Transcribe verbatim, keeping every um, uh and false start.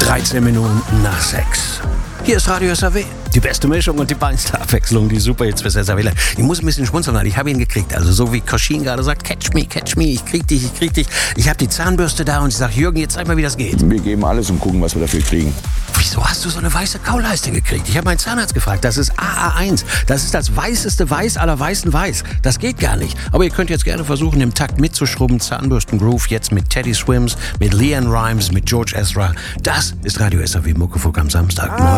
dreizehn Minuten nach sechs. Hier ist Radio S A W. Die beste Mischung und die feinste Abwechslung, die Superhits fürs S A W. Ich muss ein bisschen schmunzeln, weil ich habe ihn gekriegt. Also so wie Koschin gerade sagt, catch me, catch me, ich krieg dich, ich krieg dich. Ich habe die Zahnbürste da und ich sage, Jürgen, jetzt zeig mal, wie das geht. Wir geben alles und gucken, was wir dafür kriegen. Wieso hast du so eine weiße Kauleiste gekriegt? Ich habe meinen Zahnarzt gefragt, das ist A A eins. Das ist das weißeste Weiß aller weißen Weiß. Das geht gar nicht. Aber ihr könnt jetzt gerne versuchen, im Takt mitzuschrubben. Zahnbürsten-Groove jetzt mit Teddy Swims, mit Leanne Rimes, mit George Ezra. Das ist Radio S A W Muckefuck am Samstag.